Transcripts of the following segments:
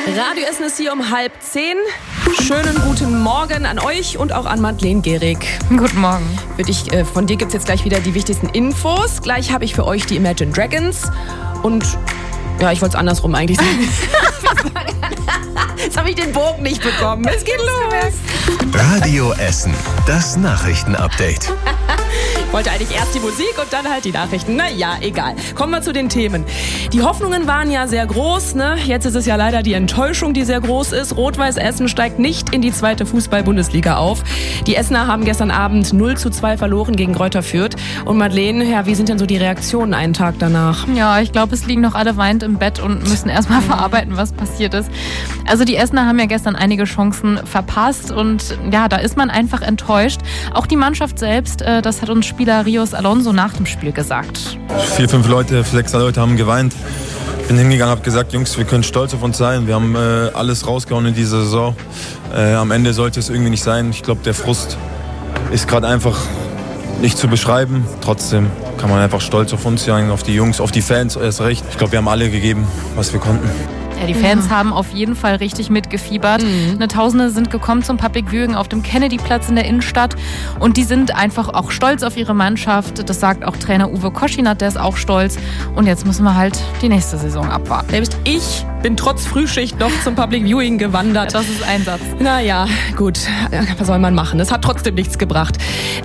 Radio Essen ist hier um 9:30. Schönen guten Morgen an euch und auch an Madeleine Gehrig. Guten Morgen. Von dir gibt es jetzt gleich wieder die wichtigsten Infos. Gleich habe ich für euch die Imagine Dragons. Und ja, ich wollte es andersrum eigentlich sagen. Jetzt habe ich den Bogen nicht bekommen. Es geht los. Radio Essen, das Nachrichtenupdate. Ich wollte eigentlich erst die Musik und dann halt die Nachrichten. Naja, egal. Kommen wir zu den Themen. Die Hoffnungen waren ja sehr groß, ne? Jetzt ist es ja leider die Enttäuschung, die sehr groß ist. Rot-Weiß Essen steigt nicht in die 2. Fußball-Bundesliga auf. Die Essener haben gestern Abend 0:2 verloren gegen Greuther Fürth. Und Madeleine, ja, wie sind denn so die Reaktionen einen Tag danach? Ja, ich glaube, es liegen noch alle weinend im Bett und müssen erstmal verarbeiten, was passiert ist. Also die Essener haben ja gestern einige Chancen verpasst und ja, da ist man einfach enttäuscht. Auch die Mannschaft selbst, das hat uns Spieler Rios Alonso nach dem Spiel gesagt. 4, 5 Leute, 6 Leute haben geweint. Ich bin hingegangen, habe gesagt, Jungs, wir können stolz auf uns sein. Wir haben alles rausgehauen in dieser Saison. Am Ende sollte es irgendwie nicht sein. Ich glaube, der Frust ist gerade einfach nicht zu beschreiben. Trotzdem kann man einfach stolz auf uns sein, auf die Jungs, auf die Fans erst recht. Ich glaube, wir haben alle gegeben, was wir konnten. Ja, die Fans haben auf jeden Fall richtig mitgefiebert. Tausende sind gekommen zum Public Viewing auf dem Kennedy-Platz in der Innenstadt und die sind einfach auch stolz auf ihre Mannschaft. Das sagt auch Trainer Uwe Koschinat, der ist auch stolz. Und jetzt müssen wir halt die nächste Saison abwarten. Selbst ich bin trotz Frühschicht noch zum Public Viewing gewandert. Ja, das ist ein Satz. Naja, gut, was soll man machen? Das hat trotzdem nichts gebracht.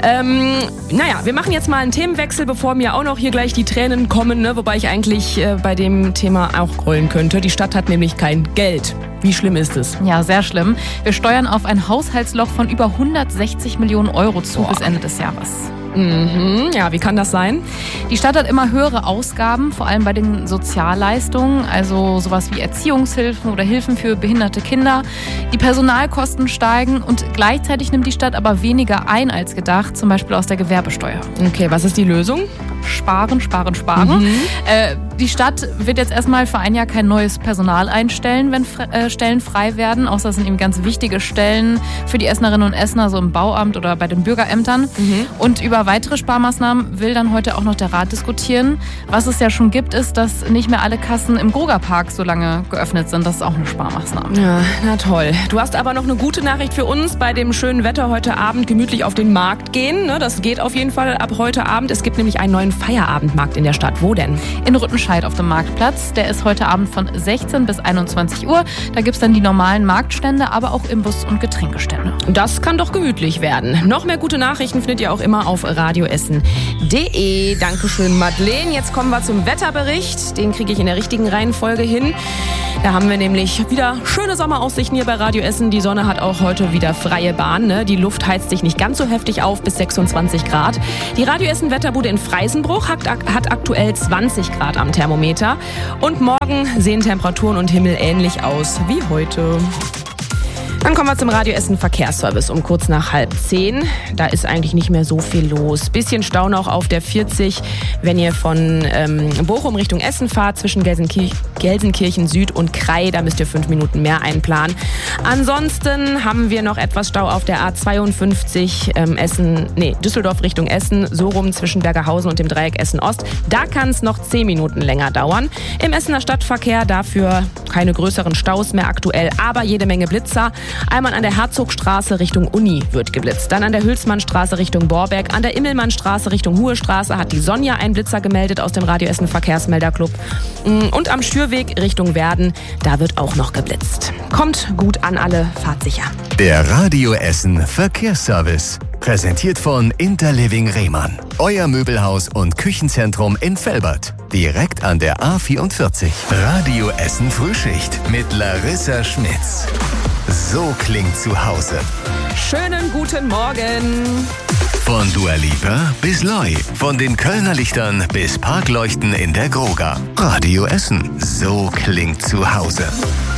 Wir machen jetzt mal einen Themenwechsel, bevor mir auch noch hier gleich die Tränen kommen, ne? Wobei ich eigentlich bei dem Thema auch grollen könnte. Die Stadt hat nämlich kein Geld. Wie schlimm ist es? Ja, sehr schlimm. Wir steuern auf ein Haushaltsloch von über 160 Millionen Euro zu bis Ende des Jahres. Ja, wie kann das sein? Die Stadt hat immer höhere Ausgaben, vor allem bei den Sozialleistungen, also sowas wie Erziehungshilfen oder Hilfen für behinderte Kinder. Die Personalkosten steigen und gleichzeitig nimmt die Stadt aber weniger ein als gedacht, zum Beispiel aus der Gewerbesteuer. Okay, was ist die Lösung? Sparen. Die Stadt wird jetzt erstmal für ein Jahr kein neues Personal einstellen, wenn Stellen frei werden. Außer es sind eben ganz wichtige Stellen für die Essenerinnen und Essener, so im Bauamt oder bei den Bürgerämtern. Und über weitere Sparmaßnahmen will dann heute auch noch der Rat diskutieren. Was es ja schon gibt, ist, dass nicht mehr alle Kassen im Grugerpark so lange geöffnet sind. Das ist auch eine Sparmaßnahme. Ja, na toll. Du hast aber noch eine gute Nachricht für uns. Bei dem schönen Wetter heute Abend gemütlich auf den Markt gehen. Das geht auf jeden Fall ab heute Abend. Es gibt nämlich einen neuen Feierabendmarkt in der Stadt. Wo denn? In Rüttenscheid auf dem Marktplatz. Der ist heute Abend von 16 bis 21 Uhr. Da gibt es dann die normalen Marktstände, aber auch Imbiss- und Getränkestände. Das kann doch gemütlich werden. Noch mehr gute Nachrichten findet ihr auch immer auf radioessen.de. Dankeschön, Madeleine. Jetzt kommen wir zum Wetterbericht. Den kriege ich in der richtigen Reihenfolge hin. Da haben wir nämlich wieder schöne Sommeraussichten hier bei Radio Essen. Die Sonne hat auch heute wieder freie Bahn. Ne? Die Luft heizt sich nicht ganz so heftig auf, bis 26 Grad. Die Radio Essen Wetterbude in Freisenbruch hat aktuell 20 Grad am Thermometer. Und morgen sehen Temperaturen und Himmel ähnlich aus wie heute. Dann kommen wir zum Radio Essen Verkehrsservice um kurz nach 9:30. Da ist eigentlich nicht mehr so viel los. Bisschen Stau noch auf der 40, wenn ihr von Bochum Richtung Essen fahrt, zwischen Gelsenkirchen Süd und Krai. Da müsst ihr 5 Minuten mehr einplanen. Ansonsten haben wir noch etwas Stau auf der A52 Düsseldorf Richtung Essen, so rum zwischen Bergerhausen und dem Dreieck Essen Ost. Da kann es noch 10 Minuten länger dauern. Im Essener Stadtverkehr dafür keine größeren Staus mehr aktuell, aber jede Menge Blitzer. Einmal an der Herzogstraße Richtung Uni wird geblitzt. Dann an der Hülsmannstraße Richtung Borbeck. An der Immelmannstraße Richtung Hohestraße hat die Sonja einen Blitzer gemeldet aus dem Radio Essen Verkehrsmelderclub. Und am Schürweg Richtung Werden, da wird auch noch geblitzt. Kommt gut an alle, fahrt sicher. Der Radio Essen Verkehrsservice. Präsentiert von Interliving Rehmann. Euer Möbelhaus und Küchenzentrum in Velbert. Direkt an der A44. Radio Essen Frühschicht mit Larissa Schmitz. So klingt zu Hause. Schönen guten Morgen. Von Dua Lipa bis Loi. Von den Kölner Lichtern bis Parkleuchten in der Groga. Radio Essen. So klingt zu Hause.